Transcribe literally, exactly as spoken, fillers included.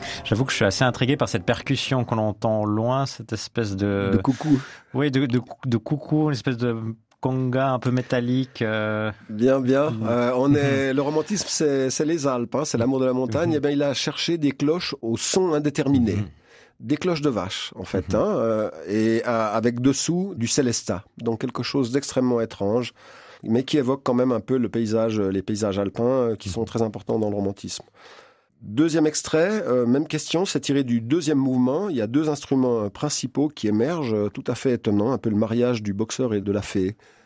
J'avoue que je suis assez intrigué par cette percussion qu'on entend loin, cette espèce de... De coucou. Oui, de, de, de coucou, une espèce de conga un peu métallique. Euh... Bien, bien. Mhm. Euh, on est, le romantisme, c'est, c'est les Alpes, hein, c'est l'amour de la montagne. Mhm. Et bien, il a cherché des cloches au son indéterminé. Mhm. Des cloches de vache, en fait, Mhm. hein, euh, et euh, avec dessous du célestat. Donc quelque chose d'extrêmement étrange, mais qui évoque quand même un peu le paysage, les paysages alpins, euh, qui sont très importants dans le romantisme. Deuxième extrait, euh, même question, c'est tiré du deuxième mouvement. Il y a deux instruments principaux qui émergent, euh, tout à fait étonnants, un peu le mariage du boxeur et de la fée.